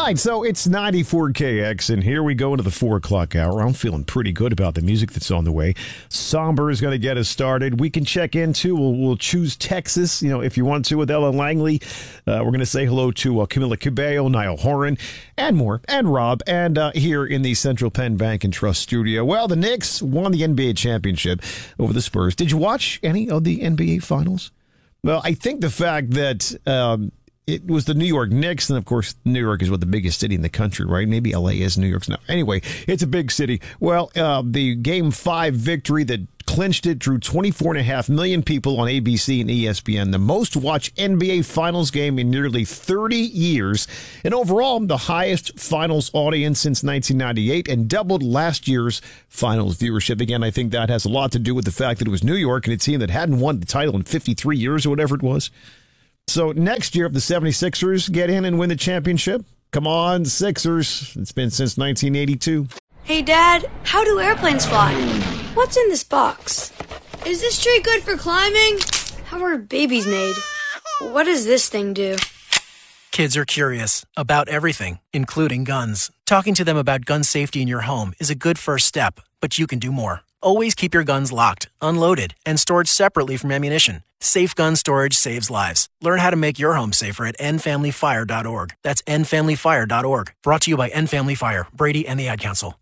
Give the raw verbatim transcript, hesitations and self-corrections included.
right, so it's ninety-four K X, and here we go into the four o'clock hour. I'm feeling pretty good about the music that's on the way. Somber is going to get us started. We can check in, too. We'll, we'll choose Texas, you know, if you want to, with Ellen Langley. Uh, we're going to say hello to uh, Camila Cabello, Niall Horan, and more, and Rob, and uh, here in the Central Penn Bank and Trust studio. Well, the Knicks won the N B A championship over the Spurs. Did you watch any of the N B A finals? Well, I think the fact that um, it was the New York Knicks, and of course, New York is what the biggest city in the country, right? Maybe L A is New York's now. Anyway, it's a big city. Well, uh, the Game five victory that clinched it drew twenty-four point five million people on A B C and E S P N, the most watched N B A Finals game in nearly thirty years, and overall, the highest Finals audience since nineteen ninety-eight, and doubled last year's Finals viewership. Again, I think that has a lot to do with the fact that it was New York and a team that hadn't won the title in fifty-three years or whatever it was. So next year, if the seventy-sixers get in and win the championship, come on, Sixers. It's been since nineteen eighty-two. Hey, Dad, how do airplanes fly? What's in this box? Is this tree good for climbing? How are babies made? What does this thing do? Kids are curious about everything, including guns. Talking to them about gun safety in your home is a good first step, but you can do more. Always keep your guns locked, unloaded, and stored separately from ammunition. Safe gun storage saves lives. Learn how to make your home safer at end family fire dot org. That's end family fire dot org. Brought to you by End Family Fire, Brady, and the Ad Council.